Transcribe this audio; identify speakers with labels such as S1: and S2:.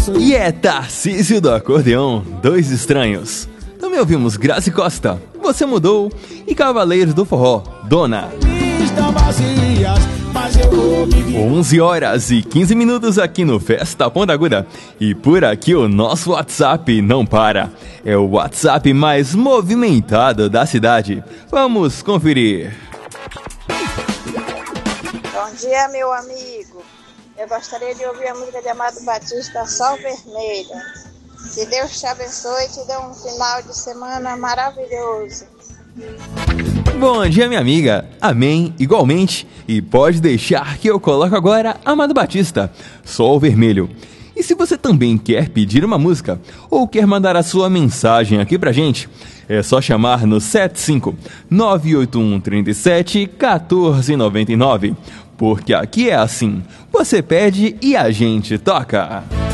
S1: E é Tarcísio do Acordeão, Dois Estranhos. Também ouvimos Grazi Costa, Você Mudou, e Cavaleiros do Forró, Dona. 11 horas e 15 minutos aqui no Festa Ponta Aguda. E por aqui o nosso WhatsApp não para. É o WhatsApp mais movimentado da cidade. Vamos conferir.
S2: Bom dia, meu amigo. Eu gostaria de ouvir a música de Amado Batista, Sol Vermelho. Que Deus te abençoe e te dê um final de semana maravilhoso.
S1: Bom dia, minha amiga. Amém, igualmente. E pode deixar que eu coloco agora Amado Batista, Sol Vermelho. E se você também quer pedir uma música ou quer mandar a sua mensagem aqui pra gente, é só chamar no 75-981-37-1499. Porque aqui é assim, você pede e a gente toca.